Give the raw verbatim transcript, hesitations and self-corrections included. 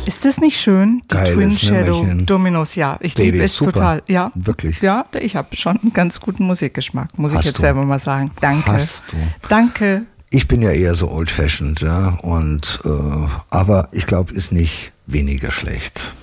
Ist das nicht schön? Die Geiles Twin Shadow Nummerchen. Dominos, ja. Ich Baby, liebe es super. total. Ja, Wirklich. Ja, ich habe schon einen ganz guten Musikgeschmack, muss Hast ich jetzt du. selber mal sagen. Danke. Hast du. Danke. Ich bin ja eher so old-fashioned, ja, und, äh, aber ich glaube, ist nicht weniger schlecht.